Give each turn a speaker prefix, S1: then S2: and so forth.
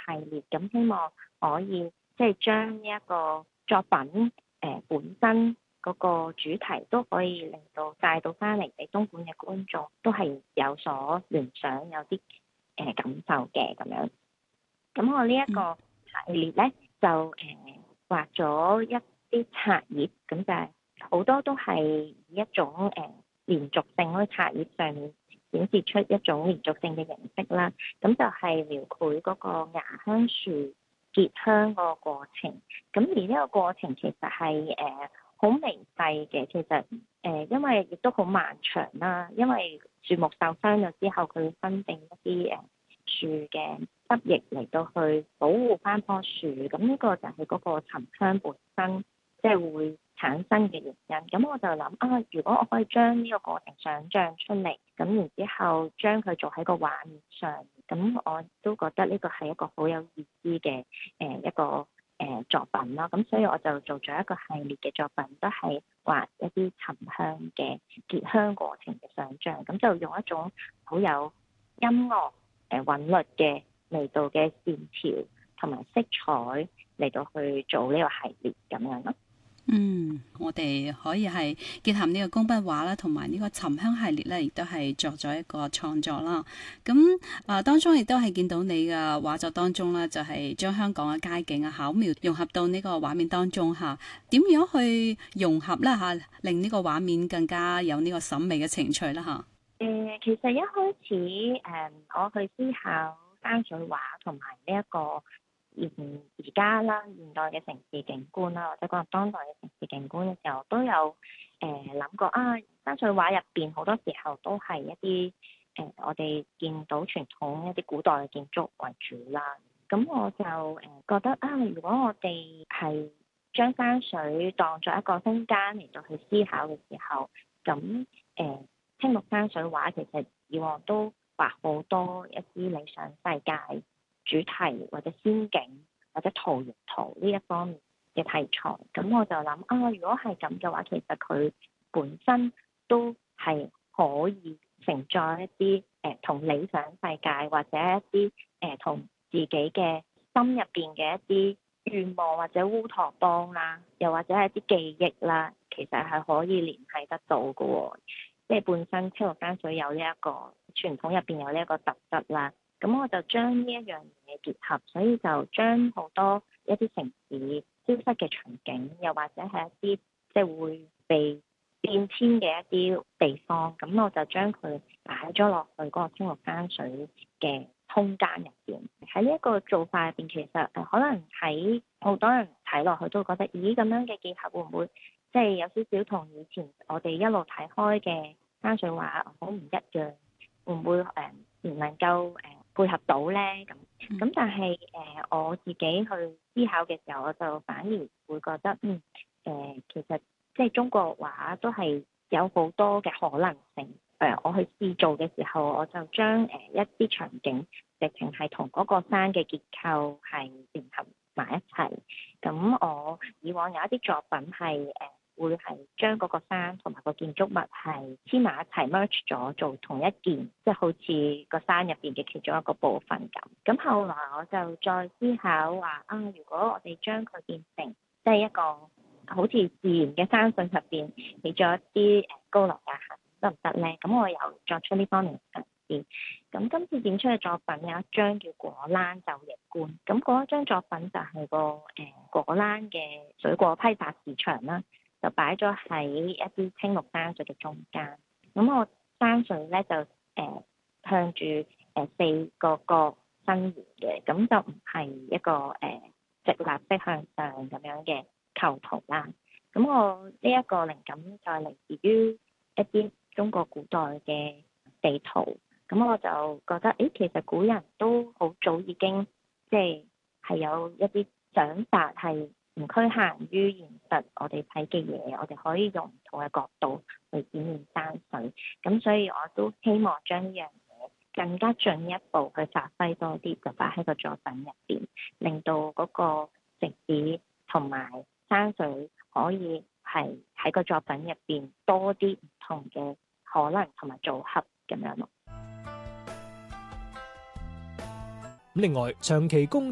S1: 系列，咁希望可以即係將呢一個作品本身嗰個主題都可以令到帶到翻嚟俾東莞嘅觀眾，都係有所聯想，有啲感受嘅咁樣。咁我呢一個系列咧就畫咗一啲冊頁，咁就係好多都係以一種連續性喺冊頁上面顯示出一種連續性嘅形式啦。咁就係描繪嗰個牙香樹結香個過程。咁而呢個過程其實係好微細嘅，其實因為亦都好漫長啦。因為樹木受傷咗之後，佢會分泌一啲樹嘅汁液嚟到去保護翻棵樹，咁呢個就係嗰個沉香本身即係會產生嘅原因。咁我就諗啊，如果我可以將呢個過程想像出嚟，咁然之後將佢做喺個畫面上，咁我都覺得呢個係一個好有意思嘅一個作品啦。咁所以我就做咗一個系列嘅作品，都係畫一啲沉香嘅結香過程嘅想像，咁就用一種好有音樂韻律嘅味道嘅線條同埋色彩嚟到去做呢個系列咁樣咯。
S2: 我哋可以係結合呢個工筆畫啦，同埋呢個沉香系列咧，亦都係作咗一個創作啦。咁當中亦都係見到你嘅畫作當中咧，就係將香港嘅街景啊巧妙融合到呢個畫面當中嚇。點樣去融合咧嚇，令呢個畫面更加有呢個審美嘅情趣啦嚇？
S1: 其實一開始我去思考山水畫同埋呢一個而家啦現代嘅城市景觀啦，或者講當代嘅城市景觀嘅時候，都有諗過啊。山水畫入邊好多時候都係一啲我哋見到傳統一啲古代嘅建築為主啦。咁我就覺得啊，如果我哋係將山水當作一個空間嚟到去思考嘅時候，咁青綠山水畫其實以往都畫好多一啲理想世界主題或者仙境或者桃源圖呢一方面嘅題材，咁我就諗啊，如果係咁嘅話，其實佢本身都係可以承載一啲同理想世界或者一啲同自己嘅心入邊嘅一啲願望或者烏托邦啦，又或者係一啲記憶啦，其實係可以聯繫得到嘅喎。即係本身青綠山水有呢一個傳統入邊有呢一個特質啦，咁我就將呢一樣嘢結合，所以就將好多一啲城市消失嘅場景，又或者係一啲即係會被變遷嘅一啲地方，咁我就將佢擺咗落去嗰個青綠山水嘅空間入邊。喺呢一個做法入邊，其實可能喺好多人睇落去都會覺得，咦，咁樣嘅結合會唔會即係有少少同以前我哋一路睇開嘅山水畫好唔一樣？會唔會唔能夠配合到呢？咁但係我自己去思考嘅時候，我就反而會覺得其實即係中國畫都係有好多嘅可能性。我去試做嘅時候，我就將一啲場景直情係同嗰個山嘅結構係聯合埋一齊。咁我以往有一啲作品係會係將嗰個山同埋個建築物係黐埋一齊 merge 咗做同一件，即係好似個山入邊嘅其中一個部分咁。咁後來我就再思考話啊，如果我哋將佢變成即係一個好似自然嘅山水入邊起咗一啲高樓大廈得唔得呢？咁我又作出呢方面嘅嘗試。咁今次展出嘅作品有一張叫果欄晝夜觀，咁嗰一張作品就係個果欄嘅水果批發市場啦。就擺咗喺一啲青綠山水嘅中間，咁我山水咧就向住四個角伸延嘅，咁就唔係一個直立式向上咁樣嘅構圖啦。咁我呢一個靈感就係嚟自於一啲中國古代嘅地圖，咁我就覺得其實古人都好早已經即係有一啲想法係唔侷限於現實，我哋睇嘅嘢，我哋可以用唔同嘅角度去展現山水。咁所以我都希望將呢樣嘢更加進一步去發揮多啲，就擺喺個作品入邊，令到嗰個城市同埋山水可以係喺個作品入邊多啲唔同嘅可能同埋組合咁樣咯。
S3: 另外，長期工